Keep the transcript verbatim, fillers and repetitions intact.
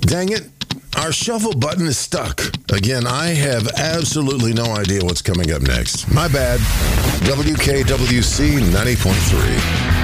Dang it. Our shuffle button is stuck. Again, I have absolutely no idea what's coming up next. My bad. W K W C ninety point three.